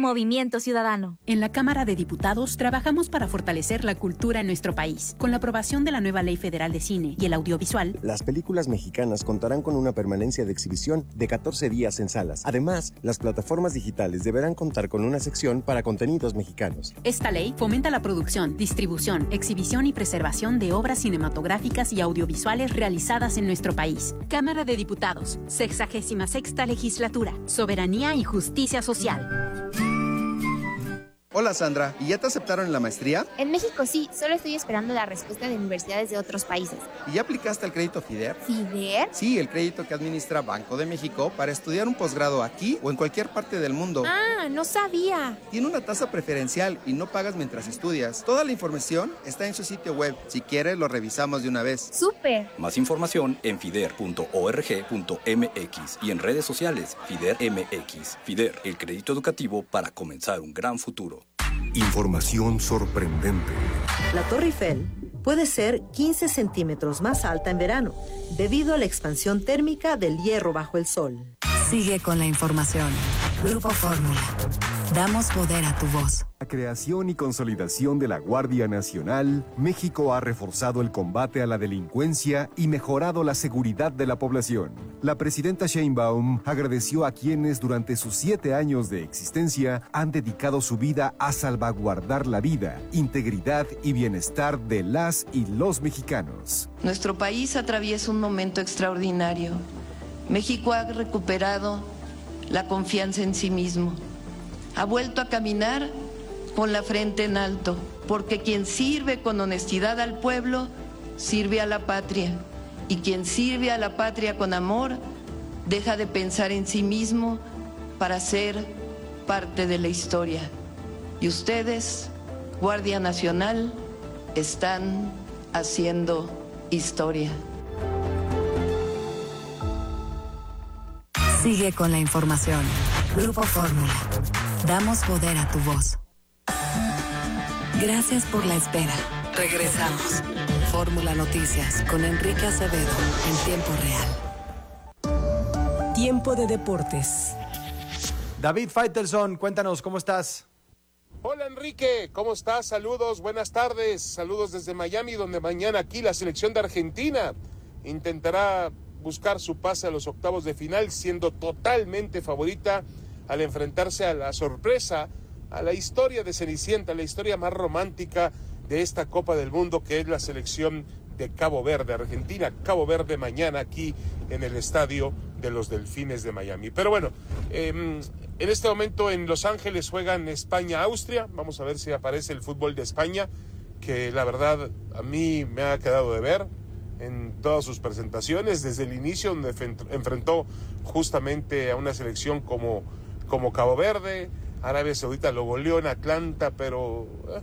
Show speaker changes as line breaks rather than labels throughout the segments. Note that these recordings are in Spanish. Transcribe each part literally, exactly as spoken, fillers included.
Movimiento Ciudadano.
En la Cámara de Diputados trabajamos para fortalecer la cultura en nuestro país. Con la aprobación de la nueva Ley Federal de Cine y el Audiovisual,
las películas mexicanas contarán con una permanencia de exhibición de catorce días en salas. Además, las plataformas digitales deberán contar con una sección para contenidos mexicanos.
Esta ley fomenta la producción, distribución, exhibición y preservación de obras cinematográficas y audiovisuales realizadas en nuestro país. Cámara de Diputados, sexagésima sexta Legislatura, Soberanía y Justicia Social.
Hola Sandra, ¿y ya te aceptaron en la maestría?
En México sí, solo estoy esperando la respuesta de universidades de otros países.
¿Y ya aplicaste al crédito FIDER?
¿FIDER?
Sí, el crédito que administra Banco de México para estudiar un posgrado aquí o en cualquier parte del mundo.
Ah, no sabía.
Tiene una tasa preferencial y no pagas mientras estudias. Toda la información está en su sitio web. Si quieres, lo revisamos de una vez.
¡Súper!
Más información en fider punto org punto m x y en redes sociales FIDER M X. FIDER, el crédito educativo para comenzar un gran futuro.
Información sorprendente.
La Torre Eiffel puede ser quince centímetros más alta en verano, debido a la expansión térmica del hierro bajo el sol.
Sigue con la información. Grupo Fórmula. Damos poder a tu voz.
La creación y consolidación de la Guardia Nacional, México ha reforzado el combate a la delincuencia y mejorado la seguridad de la población. La presidenta Sheinbaum agradeció a quienes durante sus siete años de existencia han dedicado su vida a salvaguardar la vida, integridad y bienestar de las y los mexicanos.
Nuestro país atraviesa un momento extraordinario. México ha recuperado la confianza en sí mismo. Ha vuelto a caminar con la frente en alto, porque quien sirve con honestidad al pueblo, sirve a la patria. Y quien sirve a la patria con amor, deja de pensar en sí mismo para ser parte de la historia. Y ustedes, Guardia Nacional, están haciendo historia.
Sigue con la información. Grupo Fórmula. Damos poder a tu voz. Gracias por la espera. Regresamos. Fórmula Noticias con Enrique Acevedo en tiempo real.
Tiempo de deportes.
David Faitelson, cuéntanos, ¿cómo estás?
Hola Enrique, ¿cómo estás? Saludos, buenas tardes. Saludos desde Miami, donde mañana aquí la selección de Argentina intentará buscar su pase a los octavos de final, siendo totalmente favorita al enfrentarse a la sorpresa, a la historia de Cenicienta, la historia más romántica de esta Copa del Mundo, que es la selección de Cabo Verde, Argentina, Cabo Verde mañana aquí en el estadio de los Delfines de Miami. Pero bueno, eh, en este momento en Los Ángeles juegan España-Austria, vamos a ver si aparece el fútbol de España, que la verdad a mí me ha quedado de ver en todas sus presentaciones, desde el inicio donde enfrentó justamente a una selección como, como Cabo Verde. Arabia Saudita lo goleó en Atlanta, pero eh,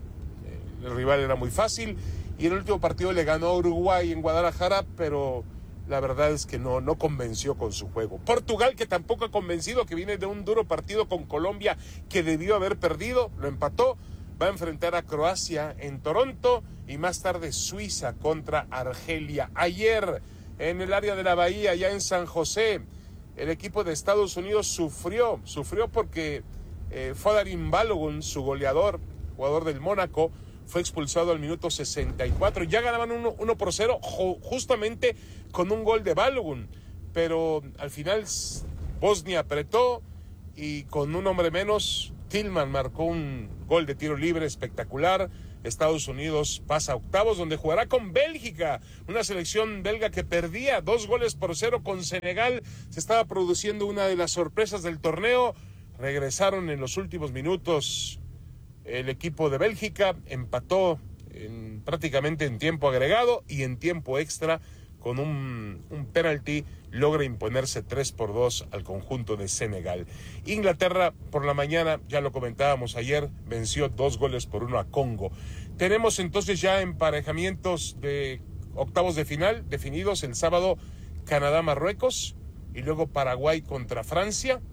el rival era muy fácil, y en el último partido le ganó a Uruguay en Guadalajara, pero la verdad es que no, no convenció con su juego. Portugal, que tampoco ha convencido, que viene de un duro partido con Colombia que debió haber perdido, lo empató. Va a enfrentar a Croacia en Toronto y más tarde Suiza contra Argelia. Ayer, en el área de la Bahía, ya en San José, el equipo de Estados Unidos sufrió, sufrió porque eh, Fodorím Balogun, su goleador, jugador del Mónaco, fue expulsado al minuto sesenta y cuatro. Ya ganaban uno por cero, justamente con un gol de Balogun, pero al final Bosnia apretó y con un hombre menos, Tillman marcó un gol de tiro libre espectacular. Estados Unidos pasa a octavos, donde jugará con Bélgica, una selección belga que perdía dos goles por cero con Senegal. Se estaba produciendo una de las sorpresas del torneo. Regresaron en los últimos minutos el equipo de Bélgica, empató en, prácticamente en tiempo agregado, y en tiempo extra con un, un penalti logra imponerse tres por dos al conjunto de Senegal. Inglaterra por la mañana, ya lo comentábamos ayer, venció dos goles por uno a Congo. Tenemos entonces ya emparejamientos de octavos de final definidos el sábado: Canadá-Marruecos y luego Paraguay contra Francia.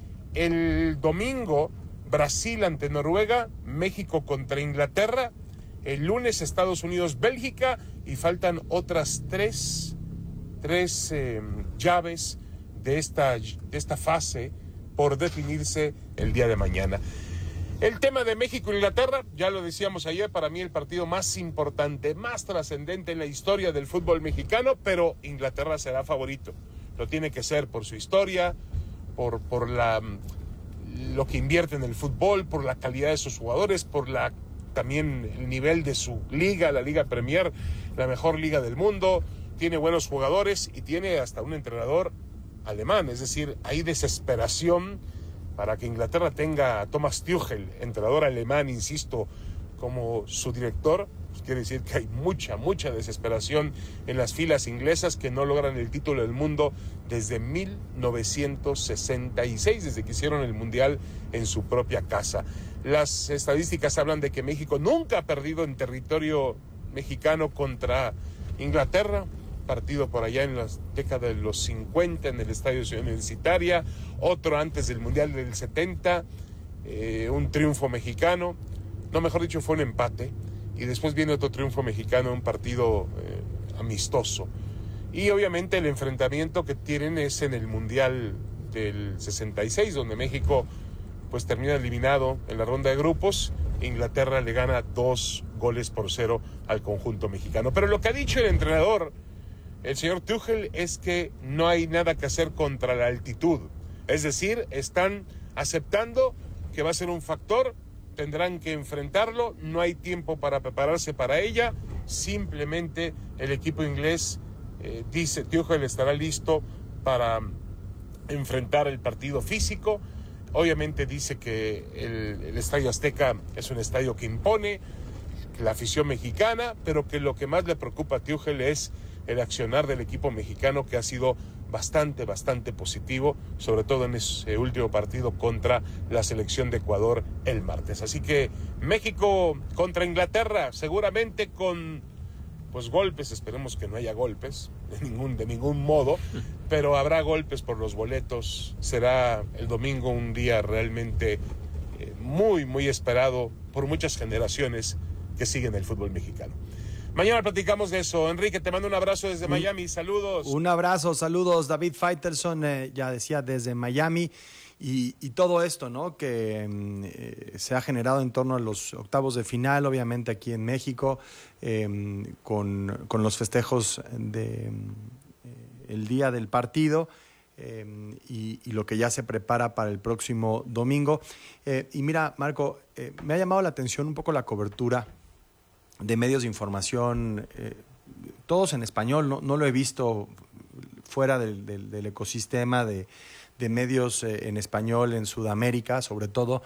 El domingo, Brasil ante Noruega, México contra Inglaterra. El lunes, Estados Unidos-Bélgica, y faltan otras tres, tres eh, llaves de esta, de esta fase por definirse el día de mañana. El tema de México-Inglaterra, ya lo decíamos ayer, para mí el partido más importante, más trascendente en la historia del fútbol mexicano, pero Inglaterra será favorito. Lo tiene que ser por su historia, por, por la, lo que invierte en el fútbol, por la calidad de sus jugadores, por la, también el nivel de su liga, la Liga Premier, la mejor liga del mundo. Tiene buenos jugadores y tiene hasta un entrenador alemán, es decir, hay desesperación para que Inglaterra tenga a Thomas Tuchel, entrenador alemán, insisto, como su director. Pues quiere decir que hay mucha, mucha desesperación en las filas inglesas que no logran el título del mundo desde mil novecientos sesenta y seis, desde que hicieron el Mundial en su propia casa. Las estadísticas hablan de que México nunca ha perdido en territorio mexicano contra Inglaterra. Partido por allá en la década de los cincuenta en el Estadio Ciudad Universitaria, otro antes del Mundial del setenta, eh, un triunfo mexicano, no, mejor dicho, fue un empate, y después viene otro triunfo mexicano, un partido eh, amistoso. Y obviamente el enfrentamiento que tienen es en el Mundial del sesenta y seis, donde México pues termina eliminado en la ronda de grupos. Inglaterra le gana dos goles por cero al conjunto mexicano. Pero lo que ha dicho el entrenador, el señor Tuchel, es que no hay nada que hacer contra la altitud. Es decir, están aceptando que va a ser un factor, tendrán que enfrentarlo, no hay tiempo para prepararse para ella, simplemente el equipo inglés, eh, dice Tuchel, estará listo para enfrentar el partido físico. Obviamente dice que el, el Estadio Azteca es un estadio que impone la afición mexicana, pero que lo que más le preocupa a Tuchel es el accionar del equipo mexicano, que ha sido bastante, bastante positivo, sobre todo en ese último partido contra la selección de Ecuador el martes. Así que México contra Inglaterra, seguramente con pues golpes, esperemos que no haya golpes, de ningún, de ningún modo, pero habrá golpes por los boletos. Será el domingo un día realmente eh, muy, muy esperado por muchas generaciones que siguen el fútbol mexicano. Mañana platicamos de eso. Enrique, te mando un abrazo desde Miami. Saludos.
Un abrazo, saludos. David Faitelson, eh, ya decía, desde Miami. Y, y todo esto, ¿no?, que eh, se ha generado en torno a los octavos de final, obviamente aquí en México, eh, con, con los festejos de eh, el día del partido eh, y, y lo que ya se prepara para el próximo domingo. Eh, y mira, Marco, eh, me ha llamado la atención un poco la cobertura de medios de información, eh, todos en español, no, no lo he visto fuera del, del, del ecosistema de, de medios eh, en español en Sudamérica, sobre todo,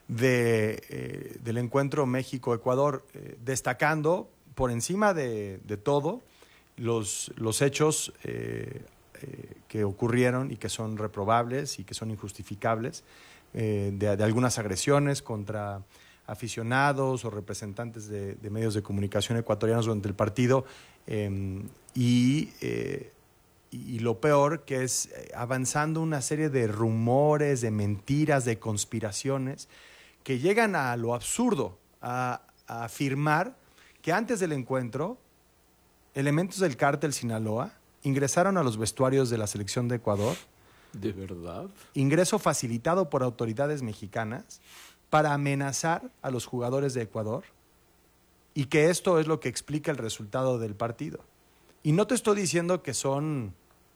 de, eh, del encuentro México-Ecuador, eh, destacando por encima de, de todo los, los hechos eh, eh, que ocurrieron y que son reprobables y que son injustificables, eh, de, de algunas agresiones contra aficionados o representantes de, de medios de comunicación ecuatorianos durante el partido, eh, y, eh, y lo peor, que es avanzando una serie de rumores, de mentiras, de conspiraciones que llegan a lo absurdo, a, a afirmar que antes del encuentro elementos del cártel Sinaloa ingresaron a los vestuarios de la selección de Ecuador.
¿De verdad?
Ingreso facilitado por autoridades mexicanas para amenazar a los jugadores de Ecuador, y que esto es lo que explica el resultado del partido. Y no te estoy diciendo que son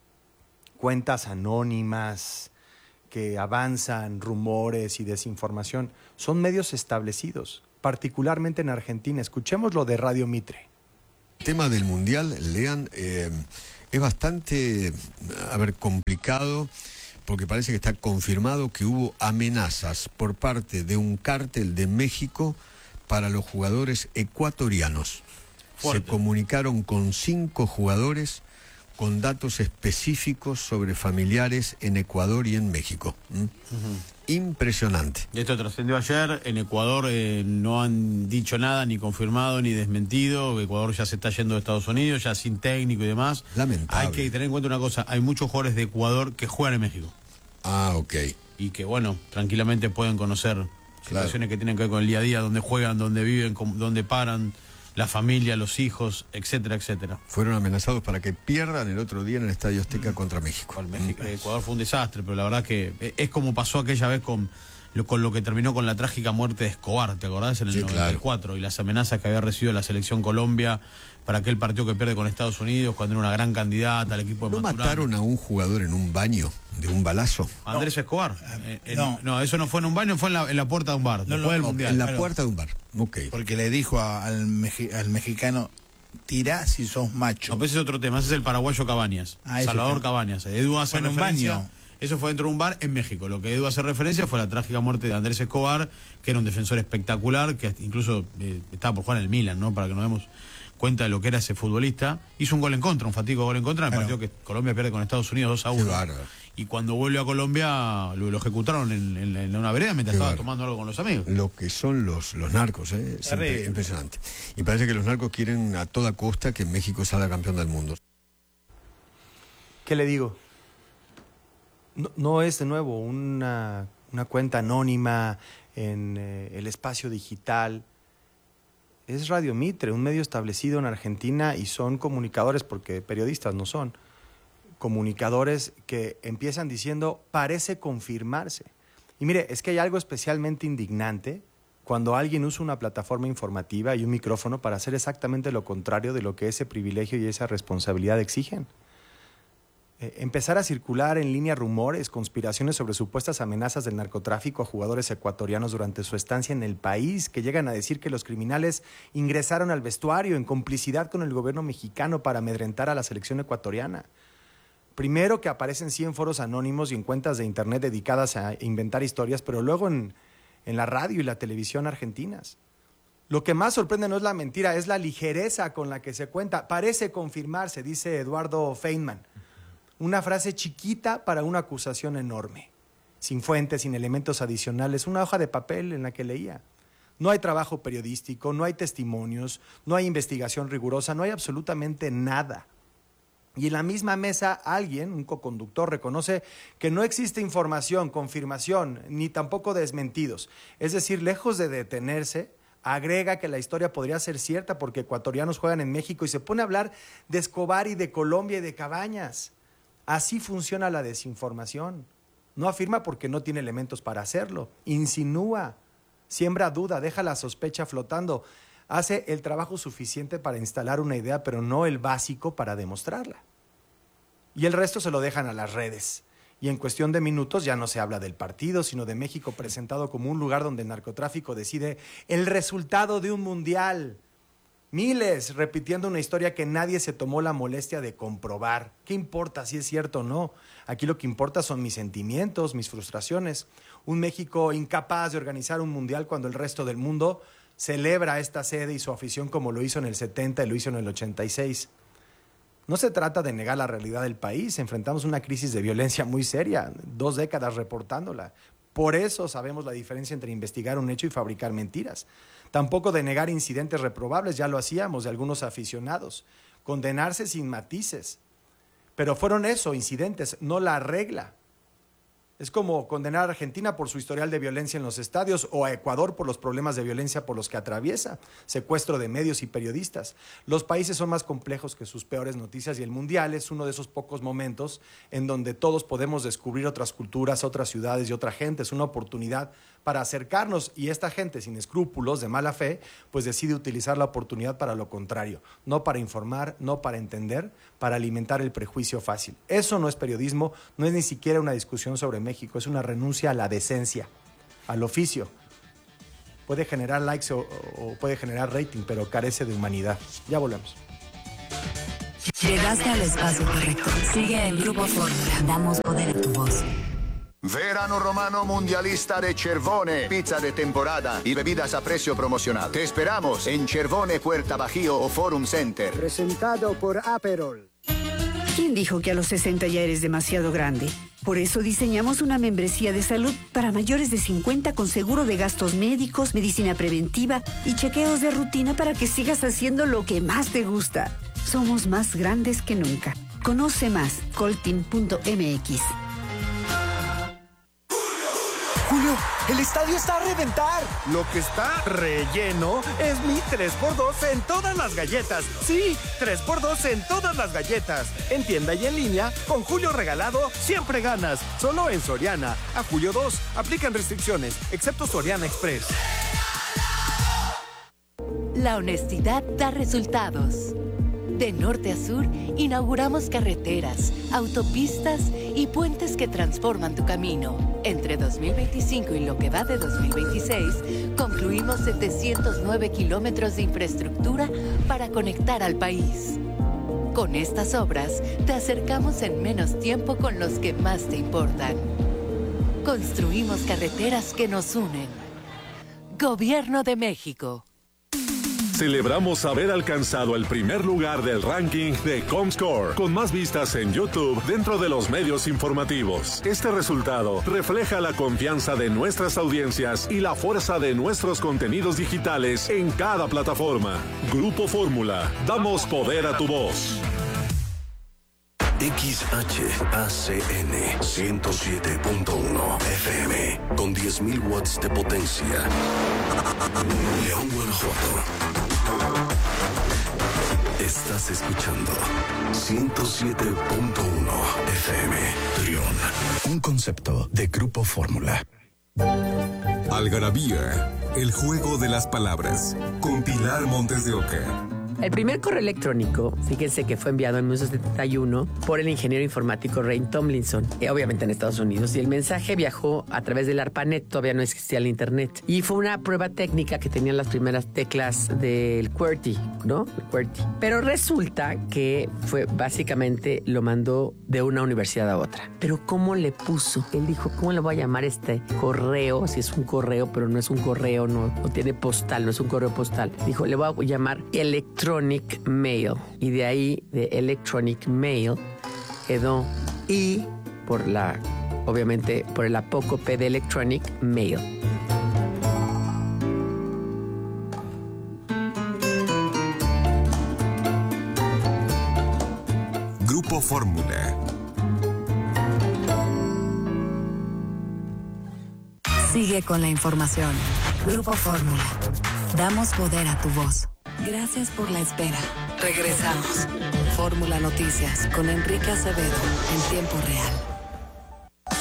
cuentas anónimas que avanzan rumores y desinformación, son medios establecidos, particularmente en Argentina. Escuchemos lo de Radio Mitre.
El tema del Mundial, Lean, eh, es bastante, a ver, complicado, porque parece que está confirmado que hubo amenazas por parte de un cártel de México para los jugadores ecuatorianos. Fuerte. Se comunicaron con cinco jugadores con datos específicos sobre familiares en Ecuador y en México. ¿Mm? Uh-huh. Impresionante.
Esto trascendió ayer. En Ecuador eh, no han dicho nada, ni confirmado, ni desmentido. Ecuador ya se está yendo de Estados Unidos, ya sin técnico y demás.
Lamentable.
Hay que tener en cuenta una cosa, hay muchos jugadores de Ecuador que juegan en México.
Ah, ok.
Y que, bueno, tranquilamente pueden conocer situaciones claro. que tienen que ver con el día a día, dónde juegan, dónde viven, dónde paran, la familia, los hijos, etcétera, etcétera.
Fueron amenazados para que pierdan el otro día en el Estadio Azteca mm. contra México.
México. Mm. Ecuador fue un desastre, pero la verdad que es como pasó aquella vez con lo, con lo que terminó con la trágica muerte de Escobar, ¿te acordás? En el sí, noventa y cuatro, claro. Y las amenazas que había recibido la selección Colombia para aquel partido que pierde con Estados Unidos cuando era una gran candidata al equipo de
¿No
Maturana.
mataron a un jugador en un baño de un balazo?
Andrés
no.
Escobar. Eh, en,
no.
no, eso no fue en un baño, fue en la, en la puerta de un bar,
no,
después
no,
del
no,
Mundial.
En la
claro.
puerta de un bar, ok.
Porque le dijo a, al, meji, al mexicano, tirá si sos macho.
No, pero ese es otro tema, ese es el paraguayo Cabañas,
ah,
Salvador Cabañas. Edu hace
en un
referencia...
baño.
Eso fue dentro de un bar en México. Lo que Edu hace referencia fue la trágica muerte de Andrés Escobar, que era un defensor espectacular, que incluso eh, estaba por jugar en el Milan, ¿no? Para que nos demos cuenta de lo que era ese futbolista. Hizo un gol en contra, un fatídico gol en contra, en el partido que Colombia pierde con Estados Unidos dos a uno. Y cuando vuelve a Colombia, lo, lo ejecutaron en, en, en una vereda mientras Qué estaba bárbaro. tomando algo con los amigos.
Lo que son los, los narcos, ¿eh? Es imp impresionante. Y parece que los narcos quieren a toda costa que México salga campeón del mundo.
¿Qué le digo? No, no es de nuevo una, una cuenta anónima en eh, el espacio digital. Es Radio Mitre, un medio establecido en Argentina, y son comunicadores, porque periodistas no son, comunicadores que empiezan diciendo parece confirmarse. Y mire, es que hay algo especialmente indignante cuando alguien usa una plataforma informativa y un micrófono para hacer exactamente lo contrario de lo que ese privilegio y esa responsabilidad exigen. Eh, empezar a circular en línea rumores, conspiraciones sobre supuestas amenazas del narcotráfico a jugadores ecuatorianos durante su estancia en el país, que llegan a decir que los criminales ingresaron al vestuario en complicidad con el gobierno mexicano para amedrentar a la selección ecuatoriana. Primero que aparecen cien foros anónimos y en cuentas de internet dedicadas a inventar historias, pero luego en, en la radio y la televisión argentinas. Lo que más sorprende no es la mentira, es la ligereza con la que se cuenta. Parece confirmarse, dice Eduardo Feynman. Una frase chiquita para una acusación enorme, sin fuentes, sin elementos adicionales, una hoja de papel en la que leía. No hay trabajo periodístico, no hay testimonios, no hay investigación rigurosa, no hay absolutamente nada. Y en la misma mesa alguien, un coconductor, reconoce que no existe información, confirmación, ni tampoco desmentidos. Es decir, lejos de detenerse, agrega que la historia podría ser cierta porque ecuatorianos juegan en México y se pone a hablar de Escobar y de Colombia y de Cabañas. Así funciona la desinformación. No afirma porque no tiene elementos para hacerlo. Insinúa, siembra duda, deja la sospecha flotando. Hace el trabajo suficiente para instalar una idea, pero no el básico para demostrarla. Y el resto se lo dejan a las redes. Y en cuestión de minutos ya no se habla del partido, sino de México presentado como un lugar donde el narcotráfico decide el resultado de un mundial. Miles repitiendo una historia que nadie se tomó la molestia de comprobar. ¿Qué importa si es cierto o no? Aquí lo que importa son mis sentimientos, mis frustraciones. Un México incapaz de organizar un mundial cuando el resto del mundo celebra esta sede y su afición como lo hizo en el setenta y lo hizo en el ochenta y seis. No se trata de negar la realidad del país. Enfrentamos una crisis de violencia muy seria, dos décadas reportándola. Por eso sabemos la diferencia entre investigar un hecho y fabricar mentiras. Tampoco de negar incidentes reprobables, ya lo hacíamos, de algunos aficionados. Condenarse sin matices. Pero fueron eso, incidentes, no la regla. Es como condenar a Argentina por su historial de violencia en los estadios o a Ecuador por los problemas de violencia por los que atraviesa, secuestro de medios y periodistas. Los países son más complejos que sus peores noticias y el Mundial es uno de esos pocos momentos en donde todos podemos descubrir otras culturas, otras ciudades y otra gente. Es una oportunidad para acercarnos y esta gente sin escrúpulos, de mala fe, pues decide utilizar la oportunidad para lo contrario, no para informar, no para entender, para alimentar el prejuicio fácil. Eso no es periodismo, no es ni siquiera una discusión sobre México, es una renuncia a la decencia, al oficio. Puede generar likes o, o puede generar rating, pero carece de humanidad. Ya volvemos.
Llegaste al espacio correcto. Sigue el Grupo Fórmula. Damos poder a tu voz.
Verano Romano Mundialista de Cervone, pizza de temporada y bebidas a precio promocional. Te esperamos en Cervone, Puerta Bajío o Forum Center.
Presentado por Aperol.
¿Quién dijo que a los sesenta ya eres demasiado grande? Por eso diseñamos una membresía de salud para mayores de cincuenta con seguro de gastos médicos, medicina preventiva y chequeos de rutina para que sigas haciendo lo que más te gusta. Somos más grandes que nunca. Conoce más, coltin punto m x.
Julio, el estadio está a reventar.
Lo que está relleno es mi tres por dos en todas las galletas. Sí, tres por dos en todas las galletas. En tienda y en línea, con Julio regalado, siempre ganas. Solo en Soriana. A Julio dos, aplican restricciones, excepto Soriana Express.
La honestidad da resultados. De norte a sur, inauguramos carreteras, autopistas y puentes que transforman tu camino. Entre dos mil veinticinco y lo que va de dos mil veintiséis, concluimos setecientos nueve kilómetros de infraestructura para conectar al país. Con estas obras, te acercamos en menos tiempo con los que más te importan. Construimos carreteras que nos unen. Gobierno de México.
Celebramos haber alcanzado el primer lugar del ranking de Comscore, con más vistas en YouTube dentro de los medios informativos. Este resultado refleja la confianza de nuestras audiencias y la fuerza de nuestros contenidos digitales en cada plataforma. Grupo Fórmula, damos poder a tu voz.
X H A C N ciento siete punto uno F M con diez mil watts de potencia. León, Guanajuato. Estás escuchando ciento siete punto uno F M. Trión, un concepto de Grupo Fórmula.
Algarabía, el juego de las palabras, con Pilar Montes de Oca.
El primer correo electrónico, fíjense que fue enviado en mil novecientos setenta y uno por el ingeniero informático Ray Tomlinson, eh, obviamente en Estados Unidos, y el mensaje viajó a través del ARPANET, todavía no existía el internet, y fue una prueba técnica que tenían las primeras teclas del QWERTY, ¿no? El QWERTY. Pero resulta que fue básicamente lo mandó de una universidad a otra. Pero ¿cómo le puso? Él dijo, ¿cómo le voy a llamar este correo? Si es un correo, pero no es un correo, no, no tiene postal, no es un correo postal. Dijo, le voy a llamar electrónico. Electronic Mail, y de ahí de Electronic Mail quedó I por la, obviamente por el apócope de Electronic Mail.
Grupo Fórmula.
Sigue con la información. Grupo Fórmula. Damos poder a tu voz. Gracias por la espera. Regresamos. Fórmula Noticias con Enrique Acevedo en tiempo real.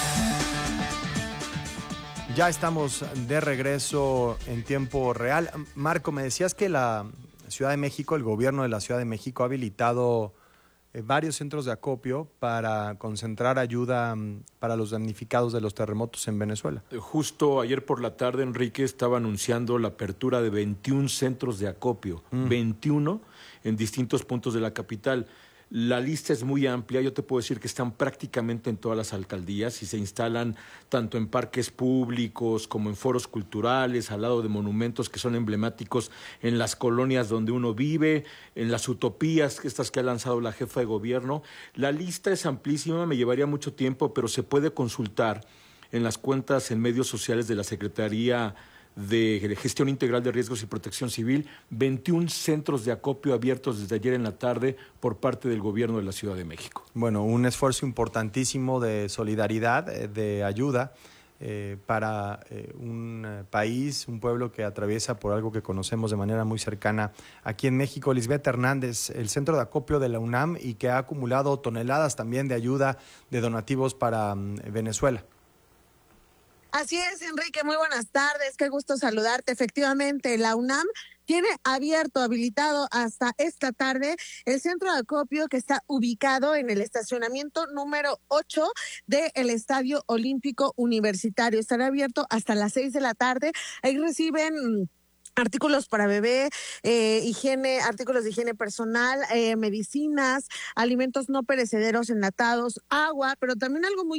Ya estamos de regreso en tiempo real. Marco, me decías que la Ciudad de México, el gobierno de la Ciudad de México ha habilitado eh, varios centros de acopio para concentrar ayuda um, para los damnificados de los terremotos en Venezuela.
Justo ayer por la tarde, Enrique estaba anunciando la apertura de veintiún centros de acopio, mm. veintiuno en distintos puntos de la capital. La lista es muy amplia, yo te puedo decir que están prácticamente en todas las alcaldías y se instalan tanto en parques públicos como en foros culturales, al lado de monumentos que son emblemáticos en las colonias donde uno vive, en las utopías, estas que ha lanzado la jefa de gobierno. La lista es amplísima, me llevaría mucho tiempo, pero se puede consultar en las cuentas en medios sociales de la Secretaría de Gestión Integral de Riesgos y Protección Civil, veintiún centros de acopio abiertos desde ayer en la tarde por parte del gobierno de la Ciudad de México.
Bueno, un esfuerzo importantísimo de solidaridad, de ayuda eh, para eh, un país, un pueblo que atraviesa por algo que conocemos de manera muy cercana aquí en México. Lisbeth Hernández, el centro de acopio de la UNAM y que ha acumulado toneladas también de ayuda de donativos para um, Venezuela.
Así es, Enrique, muy buenas tardes, qué gusto saludarte. Efectivamente, la UNAM tiene abierto, habilitado hasta esta tarde el centro de acopio que está ubicado en el estacionamiento número ocho del Estadio Olímpico Universitario. Estará abierto hasta las seis de la tarde. Ahí reciben artículos para bebé, eh, higiene, artículos de higiene personal, eh, medicinas, alimentos no perecederos enlatados, agua, pero también algo muy